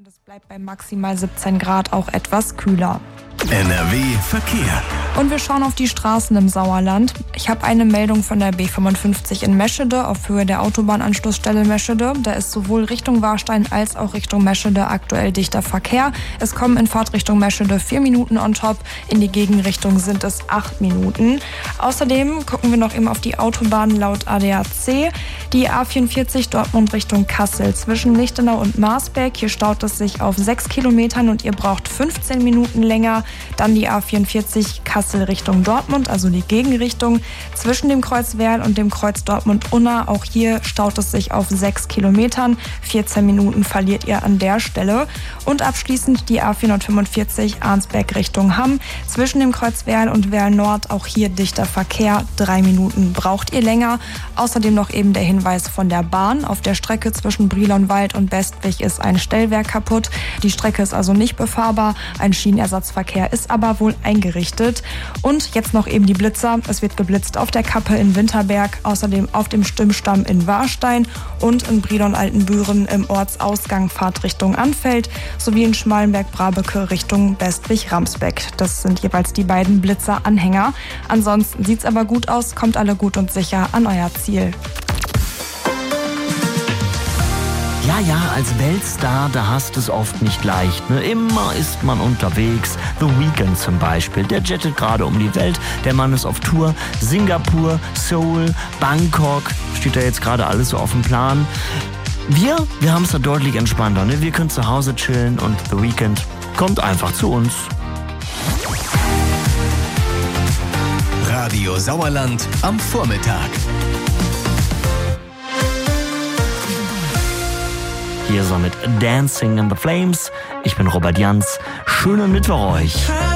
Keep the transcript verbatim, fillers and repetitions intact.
es bleibt bei maximal siebzehn Grad, auch etwas kühler. N R W Verkehr. Und wir schauen auf die Straßen im Sauerland. Ich habe eine Meldung von der B fünfundfünfzig in Meschede auf Höhe der Autobahnanschlussstelle Meschede. Da ist sowohl Richtung Warstein als auch Richtung Meschede aktuell dichter Verkehr. Es kommen in Fahrtrichtung Meschede vier Minuten on top. In die Gegenrichtung sind es acht Minuten. Außerdem gucken wir noch eben auf die Autobahn laut A D A C. Die A vierundvierzig Dortmund Richtung Kassel zwischen Lichtenau und Marsberg. Hier staut es sich auf sechs Kilometern und ihr braucht fünfzehn Minuten länger. Dann die A vierundvierzig Kassel Richtung Dortmund, also die Gegenrichtung. Zwischen dem Kreuz Werl und dem Kreuz Dortmund-Unna, auch hier staut es sich auf sechs Kilometern. vierzehn Minuten verliert ihr an der Stelle. Und abschließend die A vierhundertfünfundvierzig Arnsberg Richtung Hamm. Zwischen dem Kreuz Werl und Werl Nord, auch hier dichter Verkehr. Drei Minuten braucht ihr länger. Außerdem noch eben der Hinweis von der Bahn. Auf der Strecke zwischen Brilonwald und Bestwig ist ein Stellwerk kaputt. Die Strecke ist also nicht befahrbar. Ein Schienenersatzverkehr ist aber wohl eingerichtet. Und jetzt noch eben die Blitzer. Es wird geblitzt auf der Kappe in Winterberg, außerdem auf dem Stimmstamm in Warstein und in Brilon-Altenbüren im Ortsausgang Fahrtrichtung Anfeld sowie in Schmalenberg-Brabecke Richtung Bestwig-Ramsbeck. Das sind jeweils die beiden Blitzer-Anhänger. Ansonsten sieht's aber gut aus, kommt alle gut und sicher an euer Ziel. Ja, ja, als Weltstar, da hast es oft nicht leicht. Ne? Immer ist man unterwegs. The Weeknd zum Beispiel, der jettet gerade um die Welt. Der Mann ist auf Tour. Singapur, Seoul, Bangkok, steht da jetzt gerade alles so auf dem Plan. Wir, wir haben es da deutlich entspannter. Ne? Wir können zu Hause chillen und The Weeknd kommt einfach zu uns. Radio Sauerland am Vormittag. Hier so mit Dancing in the Flames. Ich bin Robert Jans. Schönen Mittwoch euch.